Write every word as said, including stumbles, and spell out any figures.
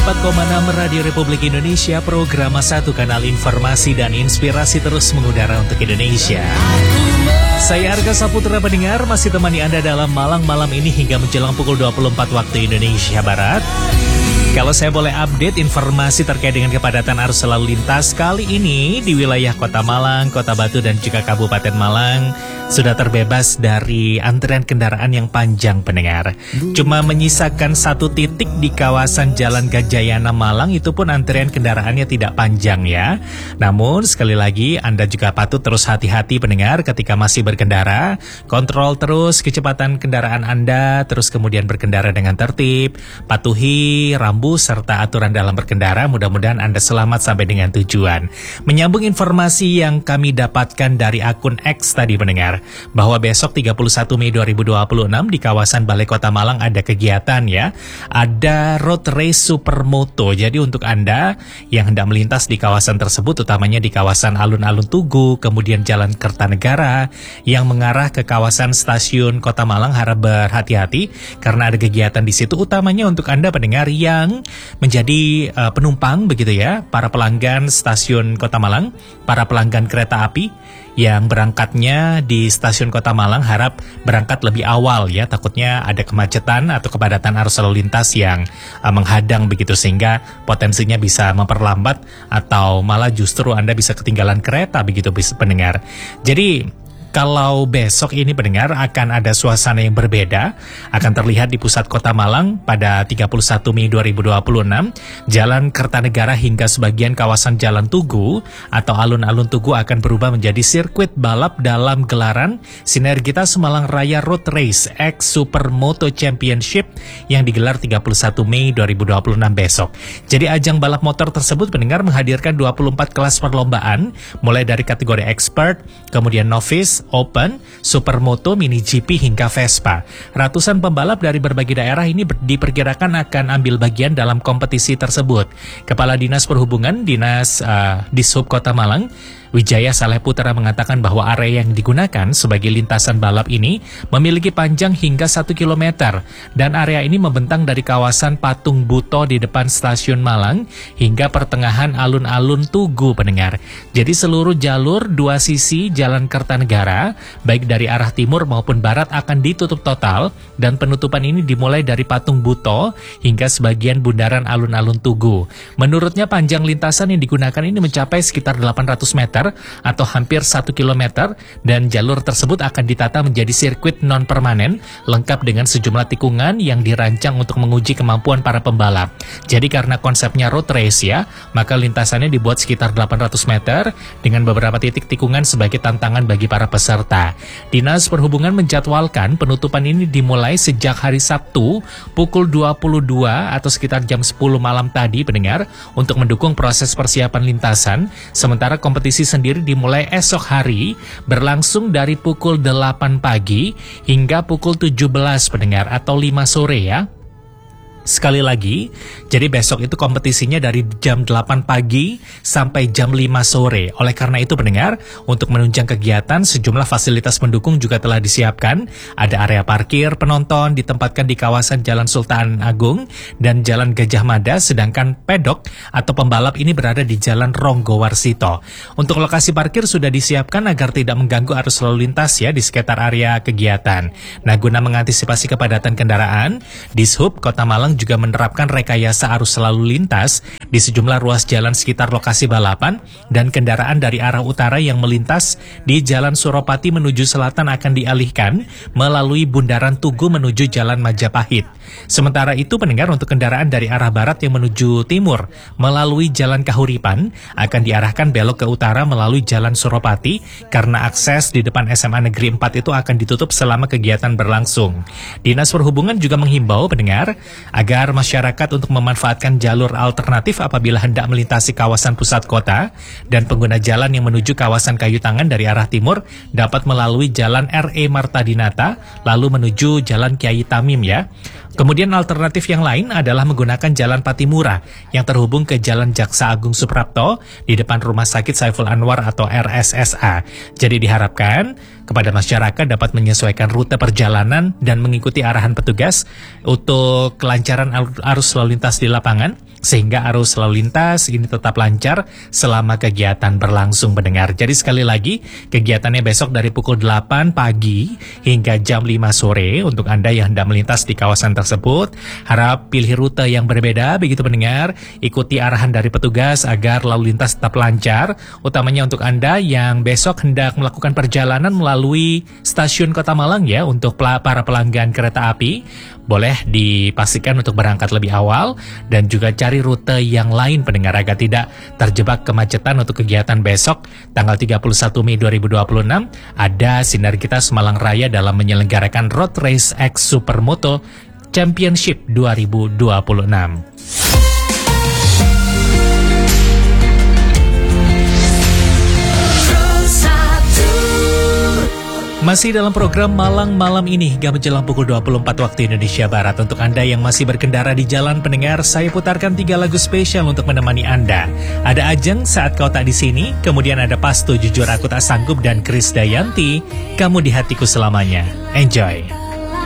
empat koma enam Radio Republik Indonesia, program satu kanal informasi dan inspirasi terus mengudara untuk Indonesia. Saya Arga Saputra pendengar, masih temani Anda dalam Malang malam ini hingga menjelang pukul dua puluh empat waktu Indonesia Barat. Kalau saya boleh update informasi terkait dengan kepadatan arus lalu lintas kali ini di wilayah Kota Malang, Kota Batu dan juga Kabupaten Malang sudah terbebas dari antrian kendaraan yang panjang pendengar. Cuma menyisakan satu titik di kawasan Jalan Gajayana Malang, itu pun antrian kendaraannya tidak panjang ya. Namun sekali lagi Anda juga patut terus hati-hati pendengar ketika masih berkendara. Kontrol terus kecepatan kendaraan Anda, terus kemudian berkendara dengan tertib, patuhi rambu serta aturan dalam berkendara. Mudah-mudahan Anda selamat sampai dengan tujuan. Menyambung informasi yang kami dapatkan dari akun X tadi pendengar, bahwa besok tiga puluh satu Mei dua ribu dua puluh enam di kawasan Balai Kota Malang ada kegiatan ya. Ada road race supermoto. Jadi untuk Anda yang hendak melintas di kawasan tersebut, utamanya di kawasan Alun-Alun Tugu, kemudian Jalan Kertanegara yang mengarah ke kawasan stasiun Kota Malang, harap berhati-hati karena ada kegiatan di situ, utamanya untuk Anda pendengar yang menjadi uh, penumpang begitu ya, para pelanggan stasiun Kota Malang, para pelanggan kereta api yang berangkatnya di stasiun Kota Malang harap berangkat lebih awal ya, takutnya ada kemacetan atau kepadatan arus lalu lintas yang uh, menghadang begitu sehingga potensinya bisa memperlambat atau malah justru Anda bisa ketinggalan kereta begitu pendengar. Jadi kalau besok ini pendengar akan ada suasana yang berbeda, akan terlihat di pusat Kota Malang pada tiga puluh satu Mei dua ribu dua puluh enam, Jalan Kertanegara hingga sebagian kawasan Jalan Tugu atau Alun-Alun Tugu akan berubah menjadi sirkuit balap dalam gelaran Sinergitas Malang Raya Road Race X Supermoto Championship yang digelar tiga puluh satu Mei dua ribu dua puluh enam besok. Jadi ajang balap motor tersebut pendengar menghadirkan dua puluh empat kelas perlombaan, mulai dari kategori expert, kemudian novice, Open, Supermoto, Mini G P hingga Vespa. Ratusan pembalap dari berbagai daerah ini diperkirakan akan ambil bagian dalam kompetisi tersebut. Kepala Dinas Perhubungan, Dinas uh, Dishub Kota Malang, Wijaya Saleh Putra mengatakan bahwa area yang digunakan sebagai lintasan balap ini memiliki panjang hingga satu kilometer dan area ini membentang dari kawasan Patung Buto di depan stasiun Malang hingga pertengahan Alun-Alun Tugu pendengar. Jadi seluruh jalur dua sisi Jalan Kertanegara baik dari arah timur maupun barat akan ditutup total dan penutupan ini dimulai dari Patung Buto hingga sebagian bundaran Alun-Alun Tugu. Menurutnya panjang lintasan yang digunakan ini mencapai sekitar delapan ratus meter atau hampir satu kilometer dan jalur tersebut akan ditata menjadi sirkuit non-permanen lengkap dengan sejumlah tikungan yang dirancang untuk menguji kemampuan para pembalap. Jadi karena konsepnya road race ya, maka lintasannya dibuat sekitar delapan ratus meter dengan beberapa titik tikungan sebagai tantangan bagi para peserta. Dinas Perhubungan menjadwalkan penutupan ini dimulai sejak hari Sabtu pukul dua puluh dua atau sekitar jam sepuluh malam tadi pendengar untuk mendukung proses persiapan lintasan, sementara kompetisi sendiri dimulai esok hari berlangsung dari pukul delapan pagi hingga pukul tujuh belas pendengar atau lima sore ya. Sekali lagi, jadi besok itu kompetisinya dari jam delapan pagi sampai jam lima sore. Oleh karena itu pendengar, untuk menunjang kegiatan, sejumlah fasilitas pendukung juga telah disiapkan. Ada area parkir penonton ditempatkan di kawasan Jalan Sultan Agung dan Jalan Gajah Mada, sedangkan pedok atau pembalap ini berada di Jalan Ronggowarsito. Untuk lokasi parkir sudah disiapkan agar tidak mengganggu arus lalu lintas ya di sekitar area kegiatan. Nah, guna mengantisipasi kepadatan kendaraan, Dishub Kota Malang juga menerapkan rekayasa arus lalu lintas di sejumlah ruas jalan sekitar lokasi balapan dan kendaraan dari arah utara yang melintas di Jalan Suropati menuju selatan akan dialihkan melalui Bundaran Tugu menuju Jalan Majapahit. Sementara itu pendengar, untuk kendaraan dari arah barat yang menuju timur melalui Jalan Kahuripan akan diarahkan belok ke utara melalui Jalan Suropati karena akses di depan S M A Negeri empat itu akan ditutup selama kegiatan berlangsung. Dinas Perhubungan juga menghimbau pendengar agar masyarakat untuk memanfaatkan jalur alternatif apabila hendak melintasi kawasan pusat kota, dan pengguna jalan yang menuju kawasan Kayu Tangan dari arah timur dapat melalui Jalan R E Marta Dinata lalu menuju Jalan Kiai Tamim ya. Kemudian alternatif yang lain adalah menggunakan Jalan Patimura yang terhubung ke Jalan Jaksa Agung Suprapto di depan Rumah Sakit Saiful Anwar atau R S S A. Jadi diharapkan kepada masyarakat dapat menyesuaikan rute perjalanan dan mengikuti arahan petugas untuk kelancaran arus lalu lintas di lapangan. sehingga arus lalu lintas ini tetap lancar selama kegiatan berlangsung pendengar. Jadi sekali lagi, kegiatannya besok dari pukul delapan pagi hingga jam lima sore untuk Anda yang hendak melintas di kawasan tersebut. Harap pilih rute yang berbeda begitu pendengar, ikuti arahan dari petugas agar lalu lintas tetap lancar, utamanya untuk Anda yang besok hendak melakukan perjalanan melalui stasiun Kota Malang ya, untuk para pelanggan kereta api. Boleh dipastikan untuk berangkat lebih awal dan juga cari rute yang lain pendengar agar tidak terjebak kemacetan untuk kegiatan besok tanggal tiga puluh satu Mei dua ribu dua puluh enam. Ada Sinergitas Malang Raya dalam menyelenggarakan Road Race X Supermoto Championship dua ribu dua puluh enam. Masih dalam program Malang Malam ini hingga menjelang pukul dua puluh empat waktu Indonesia Barat. Untuk Anda yang masih berkendara di jalan pendengar, saya putarkan tiga lagu spesial untuk menemani Anda. Ada Ajeng, Saat Kau Tak Di Sini, kemudian ada Pastu, Jujur Aku Tak Sanggup, dan Krisdayanti, Kamu Di Hatiku Selamanya. Enjoy!